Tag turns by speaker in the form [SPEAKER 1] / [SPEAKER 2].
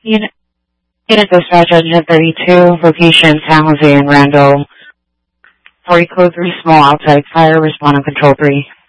[SPEAKER 1] Unit, Unit Dispatch Engine 32, location San Jose and Randall. 40 code 3, small outside fire, respond on control 3.